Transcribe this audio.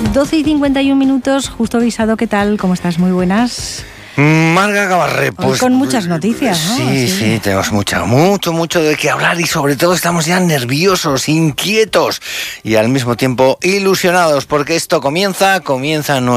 12:51, justo avisado. ¿Qué tal? ¿Cómo estás? Muy buenas. Marga Gabarré, pues... Hoy con muchas noticias, ¿no? Sí, tenemos mucho de qué hablar y sobre todo estamos ya nerviosos, inquietos y al mismo tiempo ilusionados porque esto comienza